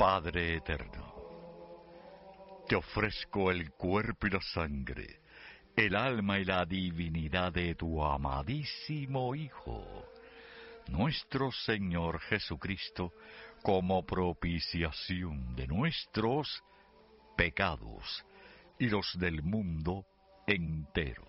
Padre eterno, te ofrezco el cuerpo y la sangre, el alma y la divinidad de tu amadísimo Hijo, nuestro Señor Jesucristo, como propiciación de nuestros pecados y los del mundo entero.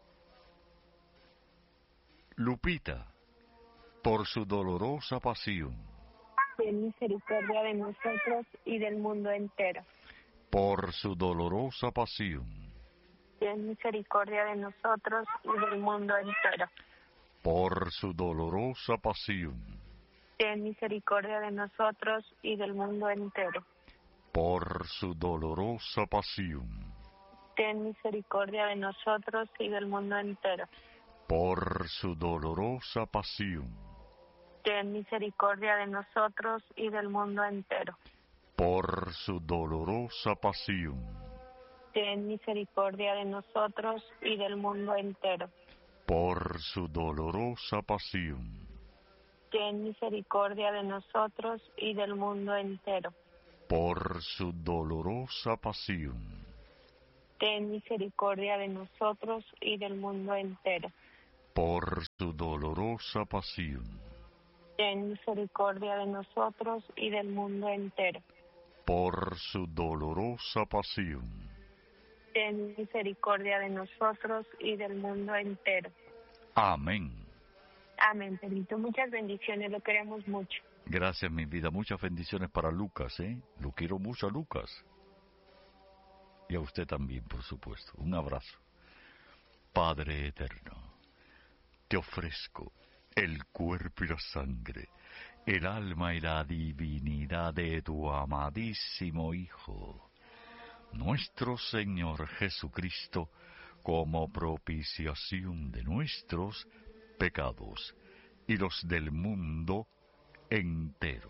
Lupita, por su dolorosa pasión, ten misericordia de nosotros y del mundo entero. por su dolorosa pasión, Ten misericordia de nosotros y del mundo entero. por su dolorosa pasión, Ten misericordia de nosotros y del mundo entero. por su dolorosa pasión, Ten misericordia de nosotros y del mundo entero. por su dolorosa pasión, Ten misericordia de nosotros y del mundo entero. por su dolorosa pasión, Ten misericordia de nosotros y del mundo entero. por su dolorosa pasión, Ten misericordia de nosotros y del mundo entero. por su dolorosa pasión, Ten misericordia de nosotros y del mundo entero. por su dolorosa pasión, Ten misericordia de nosotros y del mundo entero. por su dolorosa pasión. Ten misericordia de nosotros y del mundo entero. Amén. Amén, Pedrito. Muchas bendiciones, lo queremos mucho. Gracias, mi vida. Muchas bendiciones para Lucas, Lo quiero mucho a Lucas. Y a usted también, por supuesto. Un abrazo. Padre eterno, te ofrezco el cuerpo y la sangre, el alma y la divinidad de tu amadísimo Hijo, nuestro Señor Jesucristo, como propiciación de nuestros pecados y los del mundo entero.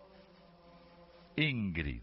Ingrid,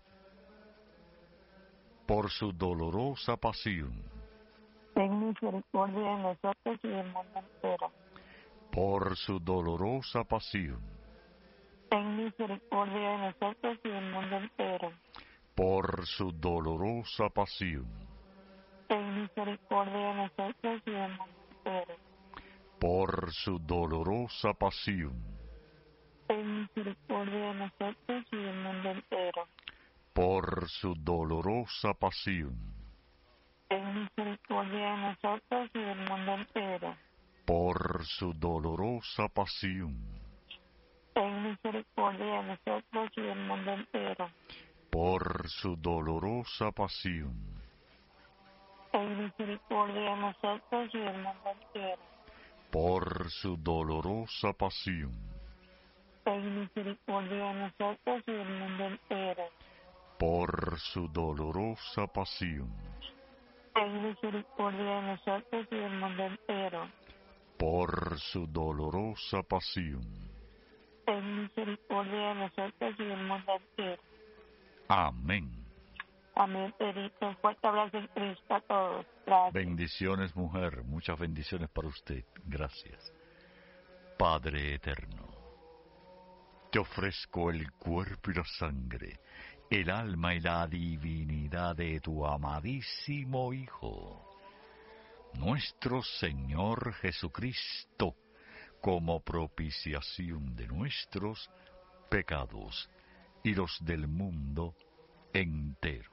por su dolorosa pasión, ten misericordia de nosotros y del mundo entero. por su dolorosa pasión, Ten misericordia de nosotros y del mundo entero. por su dolorosa pasión, Ten misericordia de nosotros y del mundo entero. por su dolorosa pasión, Ten misericordia de nosotros y del mundo entero. por su dolorosa pasión, Ten misericordia de nosotros y del mundo entero. por su dolorosa pasión, Ten misericordia de nosotros y del mundo entero. por su dolorosa pasión, Ten misericordia de nosotros y del mundo entero. por su dolorosa pasión, Ten misericordia de nosotros y del mundo entero. por su dolorosa pasión, Ten misericordia de nosotros y del mundo entero. por su dolorosa pasión. Ten misericordia de nosotros y del mundo entero. Amén. Amén, Pedrito. Un fuerte abrazo en Cristo a todos. Gracias. Bendiciones, mujer. Muchas bendiciones para usted. Gracias. Padre eterno, te ofrezco el cuerpo y la sangre, el alma y la divinidad de tu amadísimo Hijo, nuestro Señor Jesucristo, como propiciación de nuestros pecados y los del mundo entero.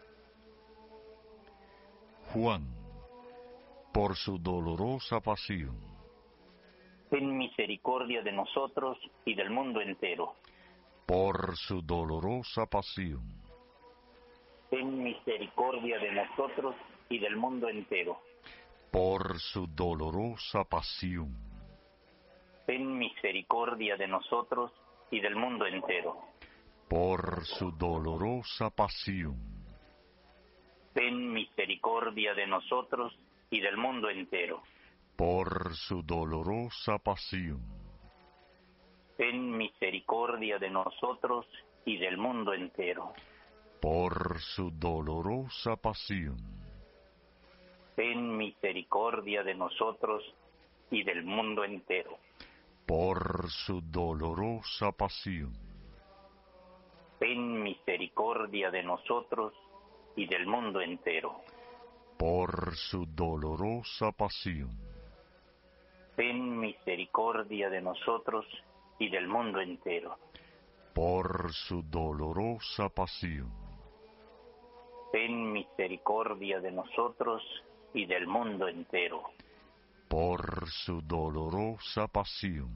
Juan, por su dolorosa pasión, ten misericordia de nosotros y del mundo entero. por su dolorosa pasión, Ten misericordia de nosotros y del mundo entero. por su dolorosa pasión, Ten misericordia de nosotros y del mundo entero. por su dolorosa pasión, Ten misericordia de nosotros y del mundo entero. por su dolorosa pasión, Ten misericordia de nosotros y del mundo entero. por su dolorosa pasión, Ten misericordia de nosotros y del mundo entero. por su dolorosa pasión, ten misericordia de nosotros y del mundo entero. Por su dolorosa pasión, Ten misericordia de nosotros y del mundo entero. por su dolorosa pasión, Ten misericordia de nosotros y del mundo entero. por su dolorosa pasión,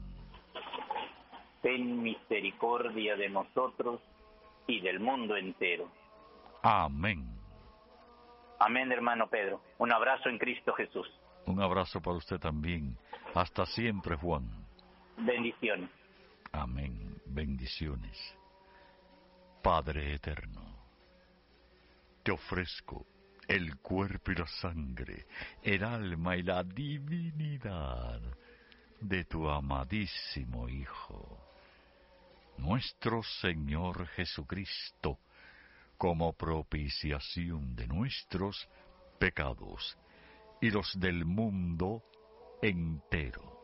Ten misericordia de nosotros y del mundo entero. amén. Amén, hermano Pedro. Un abrazo en Cristo Jesús. Un abrazo para usted también. Hasta siempre, Juan. Bendiciones. Amén. Bendiciones. Padre eterno, te ofrezco el cuerpo y la sangre, el alma y la divinidad de tu amadísimo Hijo, nuestro Señor Jesucristo, como propiciación de nuestros pecados y los del mundo entero.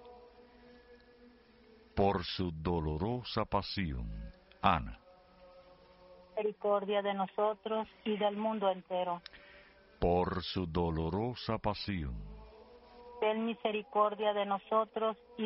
Por su dolorosa pasión, Ana. Misericordia de nosotros y del mundo entero. Por su dolorosa pasión, Ten misericordia de nosotros y